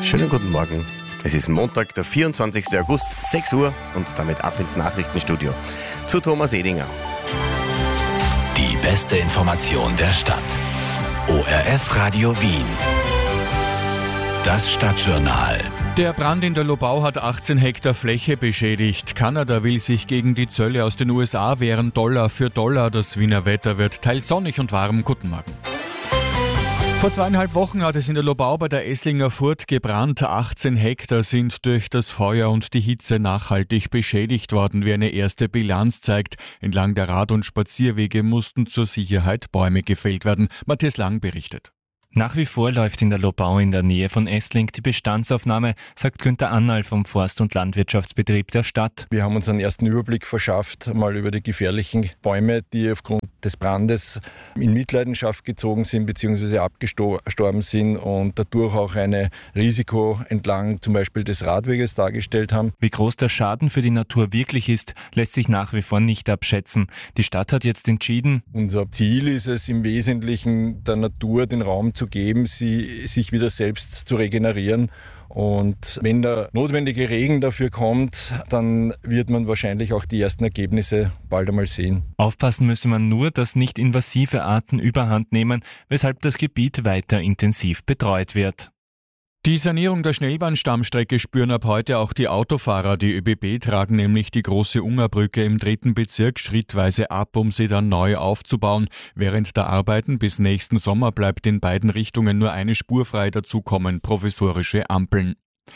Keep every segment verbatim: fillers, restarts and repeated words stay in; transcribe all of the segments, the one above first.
Schönen guten Morgen. Es ist Montag, der vierundzwanzigster August, sechs Uhr und damit ab ins Nachrichtenstudio zu Thomas Edinger. Die beste Information der Stadt. O R F Radio Wien. Das Stadtjournal. Der Brand in der Lobau hat achtzehn Hektar Fläche beschädigt. Kanada will sich gegen die Zölle aus den U S A wehren, Dollar für Dollar. Das Wiener Wetter wird teils sonnig und warm. Guten Morgen. Vor zweieinhalb Wochen hat es in der Lobau bei der Esslinger Furt gebrannt. achtzehn Hektar sind durch das Feuer und die Hitze nachhaltig beschädigt worden, wie eine erste Bilanz zeigt. Entlang der Rad- und Spazierwege mussten zur Sicherheit Bäume gefällt werden. Matthias Lang berichtet. Nach wie vor läuft in der Lobau in der Nähe von Essling die Bestandsaufnahme, sagt Günther Annal vom Forst- und Landwirtschaftsbetrieb der Stadt. Wir haben uns einen ersten Überblick verschafft, mal über die gefährlichen Bäume, die aufgrund des Brandes in Mitleidenschaft gezogen sind bzw. abgestorben sind und dadurch auch ein Risiko entlang zum Beispiel des Radweges dargestellt haben. Wie groß der Schaden für die Natur wirklich ist, lässt sich nach wie vor nicht abschätzen. Die Stadt hat jetzt entschieden. Unser Ziel ist es im Wesentlichen, der Natur den Raum zu geben, sie sich wieder selbst zu regenerieren. Und wenn der notwendige Regen dafür kommt, dann wird man wahrscheinlich auch die ersten Ergebnisse bald einmal sehen. Aufpassen müsse man nur, dass nicht invasive Arten überhand nehmen, weshalb das Gebiet weiter intensiv betreut wird. Die Sanierung der Schnellbahnstammstrecke spüren ab heute auch die Autofahrer. Die ÖBB tragen nämlich die große Ungerbrücke im dritten Bezirk schrittweise ab, um sie dann neu aufzubauen. Während der Arbeiten bis nächsten Sommer bleibt in beiden Richtungen nur eine Spur frei, dazu kommen provisorische Ampeln.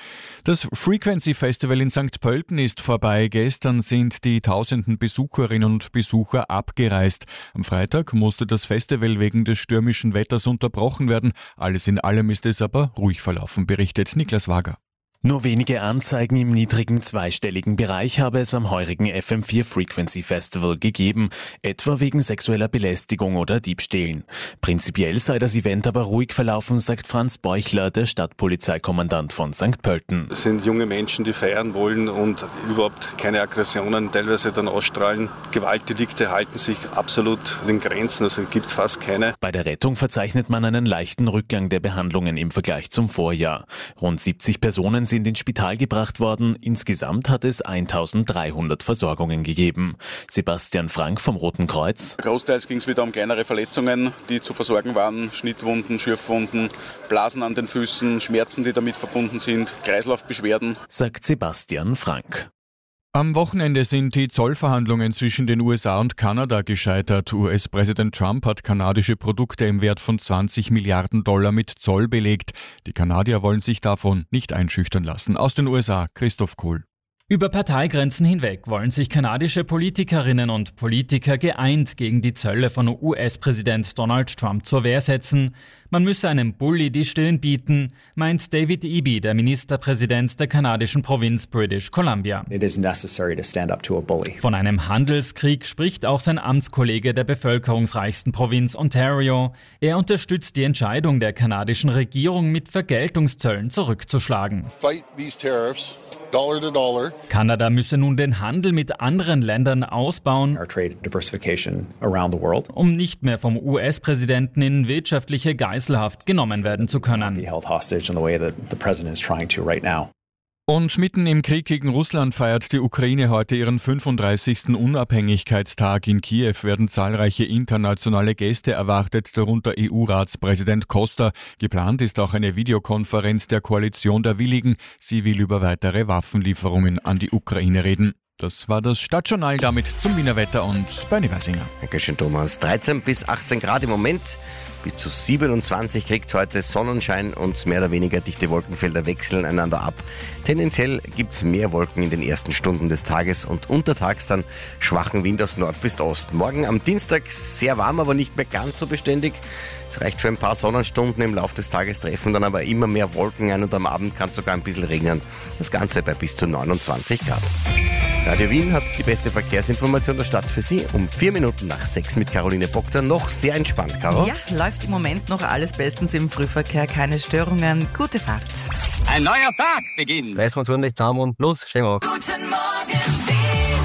Das Frequency Festival in Sankt Pölten ist vorbei. Gestern sind die tausenden Besucherinnen und Besucher abgereist. Am Freitag musste das Festival wegen des stürmischen Wetters unterbrochen werden. Alles in allem ist es aber ruhig verlaufen, berichtet Niklas Wager. Nur wenige Anzeigen im niedrigen zweistelligen Bereich habe es am heurigen F M vier Frequency Festival gegeben, etwa wegen sexueller Belästigung oder Diebstählen. Prinzipiell sei das Event aber ruhig verlaufen, sagt Franz Beuchler, der Stadtpolizeikommandant von Sankt Pölten. Es sind junge Menschen, die feiern wollen und überhaupt keine Aggressionen teilweise dann ausstrahlen. Gewaltdelikte halten sich absolut in Grenzen, also gibt es fast keine. Bei der Rettung verzeichnet man einen leichten Rückgang der Behandlungen im Vergleich zum Vorjahr. Rund siebzig Personen sind ins Spital gebracht worden. Insgesamt hat es eintausenddreihundert Versorgungen gegeben. Sebastian Frank vom Roten Kreuz. Großteils ging es wieder um kleinere Verletzungen, die zu versorgen waren. Schnittwunden, Schürfwunden, Blasen an den Füßen, Schmerzen, die damit verbunden sind, Kreislaufbeschwerden, sagt Sebastian Frank. Am Wochenende sind die Zollverhandlungen zwischen den U S A und Kanada gescheitert. U S-Präsident Trump hat kanadische Produkte im Wert von zwanzig Milliarden Dollar mit Zoll belegt. Die Kanadier wollen sich davon nicht einschüchtern lassen. Aus den U S A, Christoph Kohl. Über Parteigrenzen hinweg wollen sich kanadische Politikerinnen und Politiker geeint gegen die Zölle von U S-Präsident Donald Trump zur Wehr setzen. Man müsse einem Bully die Stirn bieten, meint David Eby, der Ministerpräsident der kanadischen Provinz British Columbia. It is necessary to stand up to a bully. Von einem Handelskrieg spricht auch sein Amtskollege der bevölkerungsreichsten Provinz Ontario. Er unterstützt die Entscheidung der kanadischen Regierung, mit Vergeltungszöllen zurückzuschlagen. Fight these tariffs. Dollar to dollar. Kanada müsse nun den Handel mit anderen Ländern ausbauen, Our trade diversification around the world. um nicht mehr vom U S-Präsidenten in wirtschaftliche Geiselhaft genommen werden zu können. Be held hostage in the way that the president is trying to right now. Und mitten im Krieg gegen Russland feiert die Ukraine heute ihren fünfunddreißigsten Unabhängigkeitstag. In Kiew werden zahlreiche internationale Gäste erwartet, darunter E U-Ratspräsident Costa. Geplant ist auch eine Videokonferenz der Koalition der Willigen. Sie will über weitere Waffenlieferungen an die Ukraine reden. Das war das Stadtjournal, damit zum Wiener Wetter und Bernie Weisinger. Dankeschön, Thomas. dreizehn bis achtzehn Grad im Moment. Bis zu siebenundzwanzig kriegt es heute Sonnenschein und mehr oder weniger dichte Wolkenfelder wechseln einander ab. Tendenziell gibt es mehr Wolken in den ersten Stunden des Tages und untertags dann schwachen Wind aus Nord bis Ost. Morgen am Dienstag sehr warm, aber nicht mehr ganz so beständig. Es reicht für ein paar Sonnenstunden im Laufe des Tages, treffen dann aber immer mehr Wolken ein und am Abend kann es sogar ein bisschen regnen. Das Ganze bei bis zu neunundzwanzig Grad. Radio Wien hat die beste Verkehrsinformation der Stadt für Sie. Um vier Minuten nach sechs mit Caroline Bockter. Noch sehr entspannt, Caro. Ja, läuft im Moment noch alles bestens im Frühverkehr. Keine Störungen. Gute Fahrt. Ein neuer Tag beginnt. Reißen wir uns ordentlich zusammen und los, schön auch. Guten Morgen, Wien. Guten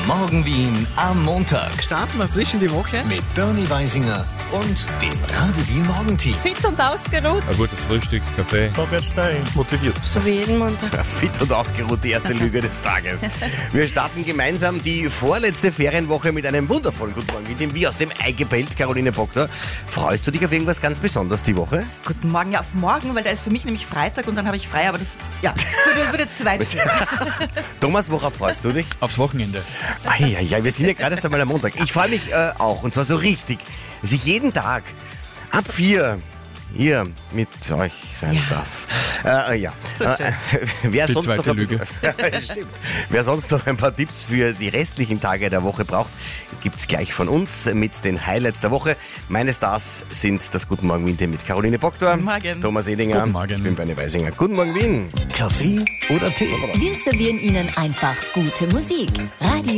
Morgen Wien am Montag. Starten wir frisch in die Woche mit Bernie Weisinger und dem Radio Wien Morgenteam. Fit und ausgeruht. Ein gutes Frühstück, Kaffee. Motiviert. So wie jeden Montag. Ja, fit und ausgeruht, die erste Lüge des Tages. Wir starten gemeinsam die vorletzte Ferienwoche mit einem wundervollen Guten Morgen, mit dem wie aus dem Ei gebellt, Caroline Proctor. Freust du dich auf irgendwas ganz Besonderes die Woche? Guten Morgen, ja, auf morgen, weil da ist für mich nämlich Freitag und dann habe ich frei, aber das, ja, das wird jetzt zu weit gehen. Thomas, worauf freust du dich? Aufs Wochenende. Ah, ja, ja, wir sind ja gerade erst einmal am Montag. Ich freue mich äh, auch, und zwar so richtig, dass ich jeden Tag ab vier hier mit euch sein Ja. darf. Äh, ja. So schön. Äh, wer, Die sonst noch zweite ein bisschen, Lüge. ja, stimmt. Wer sonst noch ein paar Tipps für die restlichen Tage der Woche braucht, gibt es gleich von uns mit den Highlights der Woche. Meine Stars sind das Guten Morgen Wien mit Caroline Proctor, Guten Morgen. Thomas Edinger, Guten Morgen. ich bin Bernie Weisinger. Guten Morgen Wien. Kaffee oder Tee? Wir servieren Ihnen einfach gute Musik. Radio